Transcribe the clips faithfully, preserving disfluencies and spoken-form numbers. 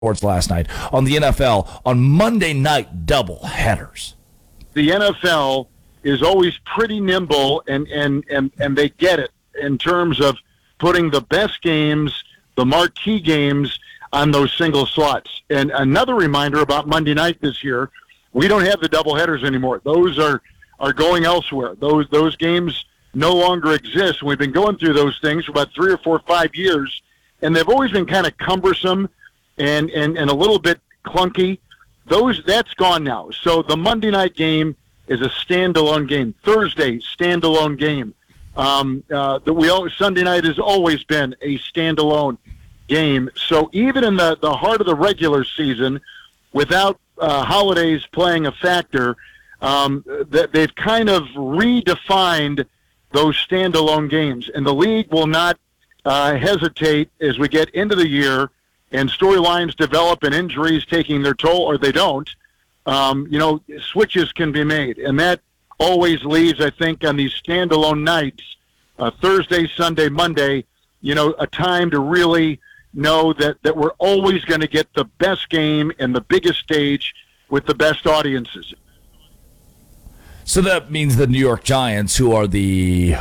Sports last night on the N F L on Monday night double headers. The N F L is always pretty nimble, and, and, and, and they get it in terms of putting the best games, the marquee games, on those single slots. And another reminder about Monday night this year, we don't have the double headers anymore. Those are, are going elsewhere. Those those games no longer exist. We've been going through those things for about three or four, five years, and they've always been kind of cumbersome and, and, and a little bit clunky. Those That's gone now. So the Monday night game is a standalone game. Thursday, standalone game. Um, uh, the, we always, Sunday night has always been a standalone game. So even in the, the heart of the regular season, without uh, holidays playing a factor, um, that they've kind of redefined those standalone games. And the league will not uh, hesitate as we get into the year and storylines develop and injuries taking their toll, or they don't. Um, you know, switches can be made. And that always leaves, I think, on these standalone nights, uh, Thursday, Sunday, Monday, you know, a time to really know that, that we're always going to get the best game and the biggest stage with the best audiences. So that means the New York Giants, who are the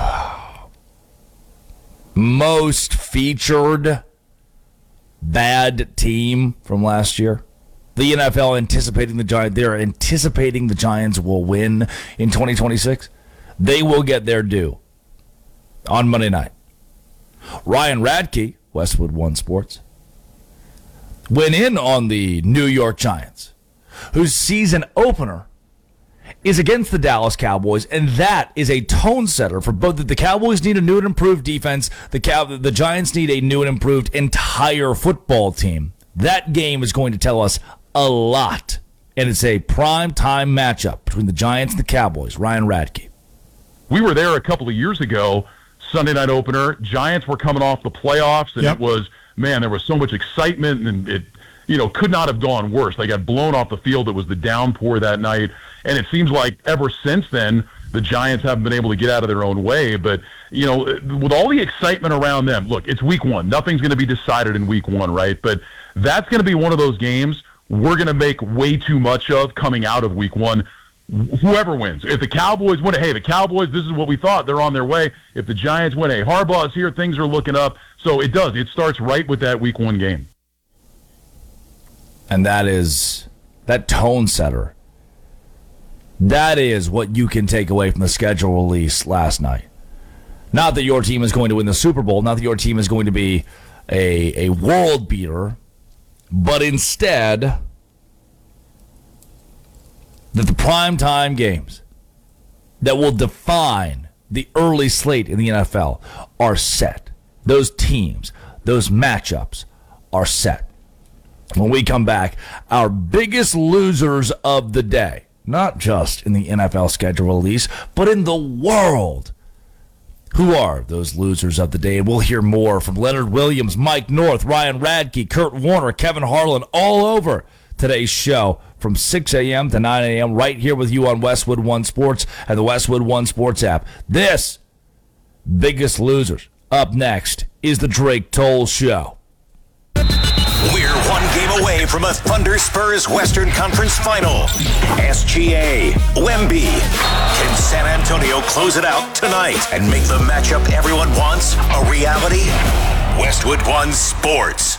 most featured bad team from last year, the N F L anticipating the Giants, they're anticipating the Giants will win in twenty twenty-six. They will get their due on Monday night. Ryan Radke, Westwood One Sports, went in on the New York Giants, whose season opener is against the Dallas Cowboys, and that is a tone setter for both. The Cowboys need a new and improved defense. The Cow- the Giants need a new and improved entire football team. That game is going to tell us a lot, and it's a prime time matchup between the Giants and the Cowboys. Ryan Radke. We were there a couple of years ago, Sunday night opener. Giants were coming off the playoffs, and yep. it was, man, there was so much excitement, and it, you know, could not have gone worse. They got blown off the field. It was the downpour that night, and it seems like ever since then, the Giants haven't been able to get out of their own way. But, you know, with all the excitement around them, look, it's week one. Nothing's going to be decided in week one, right? But that's going to be one of those games we're going to make way too much of coming out of week one. Whoever wins. If the Cowboys win, hey, the Cowboys, this is what we thought. They're on their way. If the Giants win, hey, Harbaugh's here. Things are looking up. So it does. It starts right with that week one game. And that is that tone setter. That is what you can take away from the schedule release last night. Not that your team is going to win the Super Bowl, not that your team is going to be a, a world beater, but instead that the primetime games that will define the early slate in the N F L are set. Those teams, those matchups are set. When we come back, our biggest losers of the day, not just in the N F L schedule release, but in the world. Who are those losers of the day? We'll hear more from Leonard Williams, Mike North, Ryan Radke, Kurt Warner, Kevin Harlan, all over today's show from six a.m. to nine a.m. right here with you on Westwood One Sports and the Westwood One Sports app. This, Biggest Losers. Up next is the Drake Toll Show. We're one game away from a Thunder Spurs Western Conference Final. S G A, Wemby. Can San Antonio close it out tonight and make the matchup everyone wants a reality? Westwood One Sports.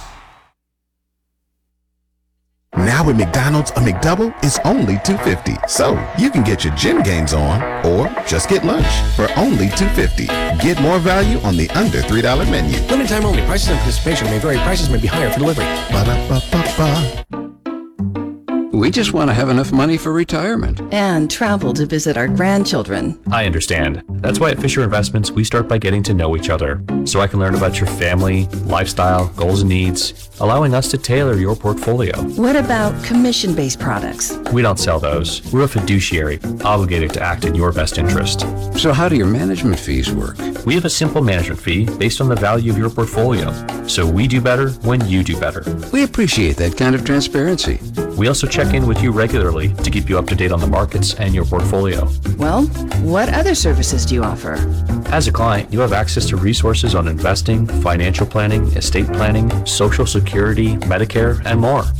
Now at McDonald's, a McDouble is only two dollars and fifty cents. So you can get your gym gains on or just get lunch for only two dollars and fifty cents. Get more value on the under three dollar menu. Limited time only. Prices and participation may vary. Prices may be higher for delivery. Ba-da-ba-ba-ba. We just want to have enough money for retirement. And travel to visit our grandchildren. I understand. That's why at Fisher Investments, we start by getting to know each other, so I can learn about your family, lifestyle, goals and needs, allowing us to tailor your portfolio. What about commission-based products? We don't sell those. We're a fiduciary, obligated to act in your best interest. So how do your management fees work? We have a simple management fee based on the value of your portfolio, so we do better when you do better. We appreciate that kind of transparency. We also check in with you regularly to keep you up to date on the markets and your portfolio. Well, what other services do you offer? As a client, you have access to resources on investing, financial planning, estate planning, Social Security, Medicare, and more.